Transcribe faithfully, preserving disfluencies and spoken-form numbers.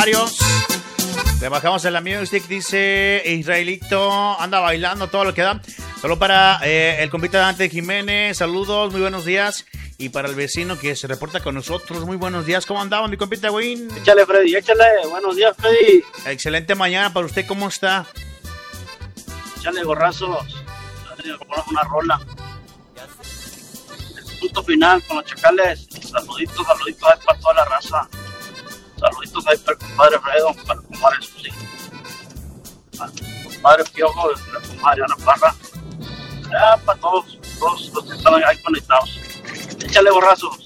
varios. Le bajamos el music, dice Israelito, anda bailando todo lo que da. Solo para eh, el compita Dante Jiménez, saludos, muy buenos días. Y para el vecino que se reporta con nosotros, muy buenos días. ¿Cómo andamos, mi compita Win? Échale, Freddy, échale. Buenos días, Freddy. Excelente mañana para usted, ¿cómo está? Échale, gorrazos. Una rola. El punto final con los chacales. Saluditos, saluditos ahí para toda la raza. Saluditos ahí para el compadre Fredo, para el compadre Susi. Para el compadre Piojo, la compadre Ana Parra. Ya, para todos, todos los que están ahí conectados. Échale, borrazos.